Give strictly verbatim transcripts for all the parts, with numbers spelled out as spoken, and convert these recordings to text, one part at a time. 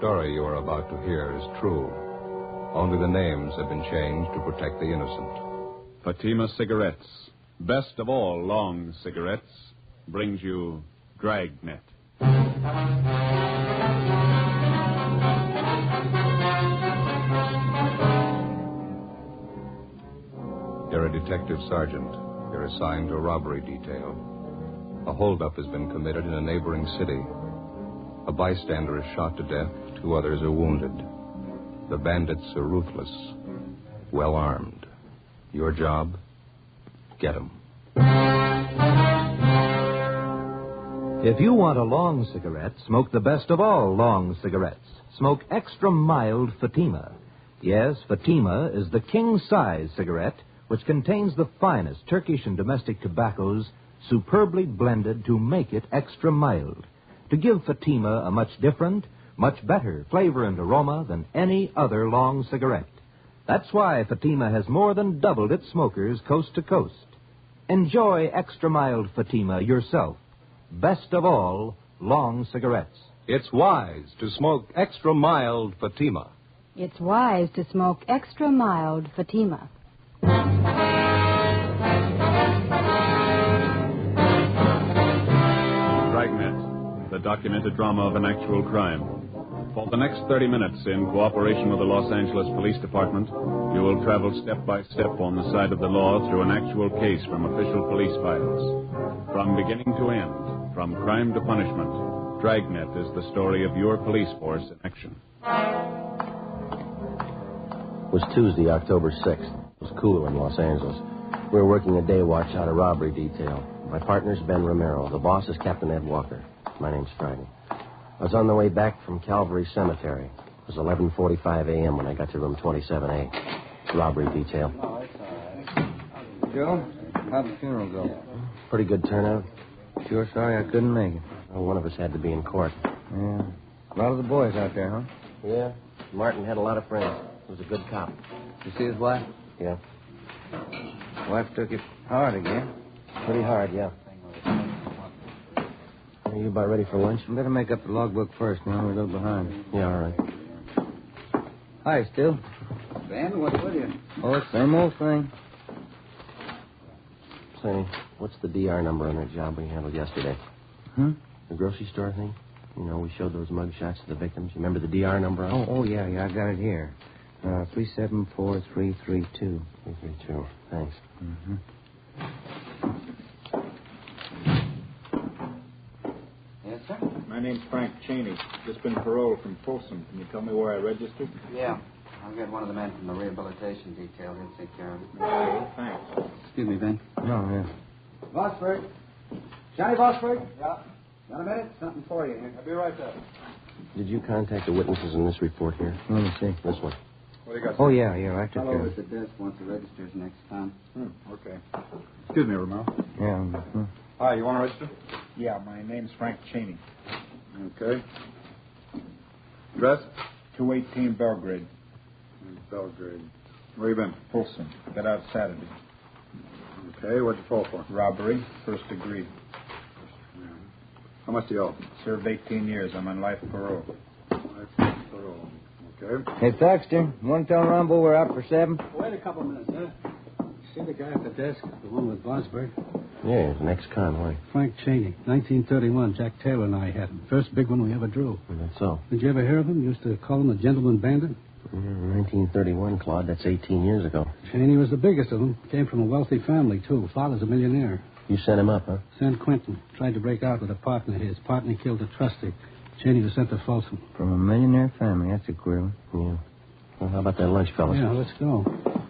story you are about to hear is true. Only the names have been changed to protect the innocent. Fatima Cigarettes, best of all long cigarettes, brings you Dragnet. You're a detective sergeant. You're assigned to a robbery detail. A holdup has been committed in a neighboring city. A bystander is shot to death. Two others are wounded. The bandits are ruthless, well armed. Your job? Get 'em. If you want a long cigarette, smoke the best of all long cigarettes. Smoke extra mild Fatima. Yes, Fatima is the king-size cigarette which contains the finest Turkish and domestic tobaccos superbly blended to make it extra mild, to give Fatima a much different, much better flavor and aroma than any other long cigarette. That's why Fatima has more than doubled its smokers coast to coast. Enjoy extra mild Fatima yourself. Best of all, long cigarettes. It's wise to smoke extra mild Fatima. It's wise to smoke extra mild Fatima. Dragnet, the documented drama of an actual crime. For the next thirty minutes, in cooperation with the Los Angeles Police Department, you will travel step by step on the side of the law through an actual case from official police files. From beginning to end, from crime to punishment, Dragnet is the story of your police force in action. It was Tuesday, October sixth. It was cooler in Los Angeles. We were working a day watch out of robbery detail. My partner's Ben Romero. The boss is Captain Ed Walker. My name's Friday. I was on the way back from Calvary Cemetery. It was eleven forty-five a.m. when I got to room twenty-seven A. Robbery detail. Oh, it's all right. Joe, how'd the funeral go? Pretty good turnout. Sure sorry I couldn't make it. Well, one of us had to be in court. Yeah. A lot of the boys out there, huh? Yeah. Martin had a lot of friends. He was a good cop. You see his wife? Yeah. Wife took it hard again. Pretty hard, yeah. Are you about ready for lunch? I better make up the logbook first, now. We're a little behind. Yeah, all right. Hi, Stu. Ben, what's with you? Oh, it's the same old thing. Say, what's the D R number on that job we handled yesterday? Hmm? The grocery store thing? You know, we showed those mug shots to the victims. You remember the D R number on Oh, it? oh, yeah, yeah, I got it here. Uh, three seven four three three two. three three two. Thanks. Mm-hmm. Yes, sir? My name's Frank Cheney. Just been paroled from Folsom. Can you tell me where I registered? Yeah. I'll get one of the men from the rehabilitation detail. He'll take care of it. Okay, thanks. Excuse me, Ben. Oh, yeah. Bossford. Johnny Bossford? Yeah. Got a minute? Something for you here. I'll be right there. Did you contact the witnesses in this report here? Let me see. This one. What do you got? Oh, yeah, yeah, I took Fellow care of at it. the desk wants the registers next time. Hmm, okay. Excuse me, Romero. Yeah. Mm-hmm. Hi, you want to register? Yeah, my name's Frank Cheney. Okay. Address? two eighteen Belgrade. Belgrade. Where you been? Folsom. Got out Saturday. Okay, what'd you fall for? Robbery, first degree. How much do you owe? Served eighteen years. I'm on life parole. Life parole. Okay. Hey, Thaxter, you want to tell Rambo we're out for seven? Wait a couple minutes, sir. See the guy at the desk? The one with Bosberg? Yeah, he's an ex-convoy. Frank Cheney, nineteen thirty-one. Jack Taylor and I had him. First big one we ever drew. That's so. Did you ever hear of him? Used to call him a gentleman bandit. Mm, nineteen thirty-one, Claude. That's eighteen years ago. Cheney was the biggest of them. Came from a wealthy family, too. Father's a millionaire. You sent him up, huh? San Quentin. Tried to break out with a partner of his. Partner killed a trustee. Cheney was sent to Folsom. From a millionaire family. That's a queer one. Yeah. Well, how about that lunch, fellas? Yeah, let's go.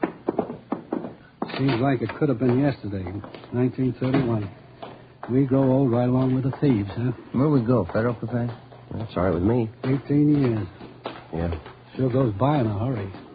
Seems like it could have been yesterday, nineteen thirty-one. We grow old right along with the thieves, huh? Where we go? Federal Cafe? That's all right with me. eighteen years. Yeah. Sure goes by in a hurry.